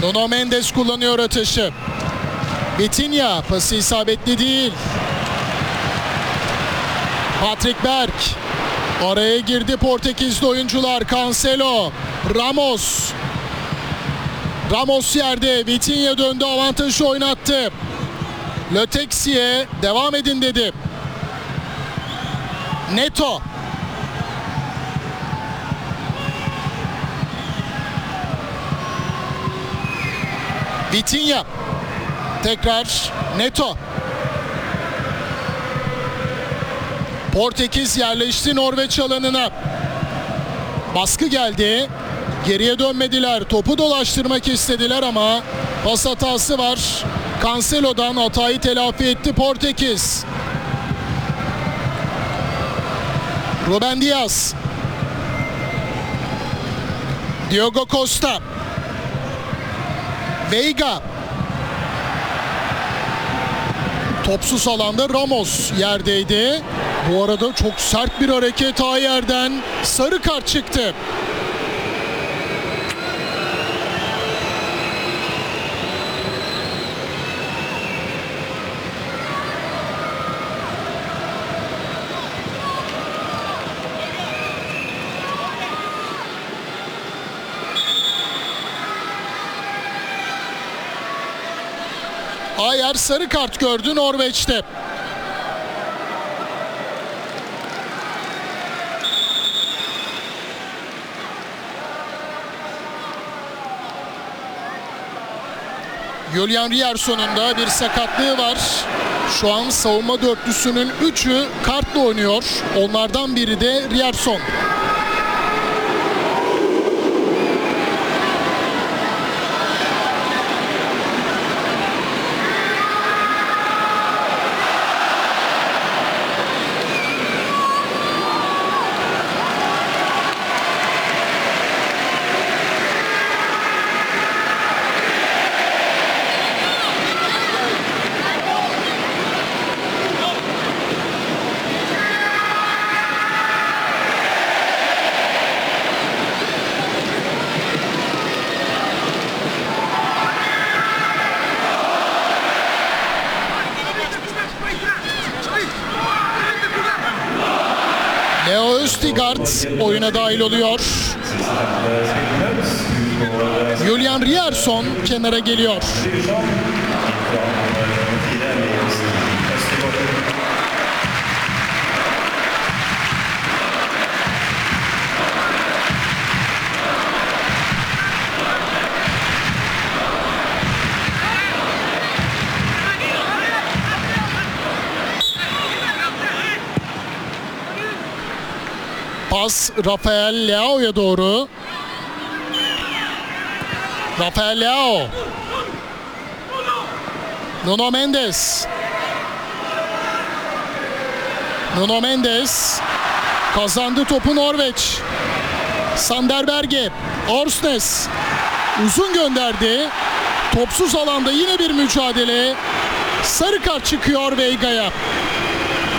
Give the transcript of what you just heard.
Nuno Mendes kullanıyor atışı. Vitinha pası isabetli değil. Patrick Berg. Araya girdi Portekizli oyuncular. Cancelo. Ramos. Ramos yerde. Vitinha döndü, avantajı oynattı. Le Texier devam edin dedi. Neto. Vitinha. Tekrar Neto. Portekiz yerleşti Norveç alanına. Baskı geldi. Geriye dönmediler. Topu dolaştırmak istediler ama pas hatası var. Cancelo'dan hatayı telafi etti Portekiz. Ruben Dias. Diogo Costa. Veiga. Topsuz alanda Ramos yerdeydi. Bu arada çok sert bir hareket Ayer'den. Sarı kart çıktı. Ayer sarı kart gördü Norveç'te. Julian Rierson'un da bir sakatlığı var. Şu an savunma dörtlüsünün 3'ü kartla oynuyor. Onlardan biri de Rierson. Leo Østigard oyuna dahil oluyor. Julian Rierson kenara geliyor. Pas Rafael Leao'ya doğru. Rafael Leao. Nuno Mendes. Nuno Mendes kazandı topu Norveç. Sander Berge. Orsnes uzun gönderdi. Topsuz alanda yine bir mücadele. Sarı kart çıkıyor Veiga'ya.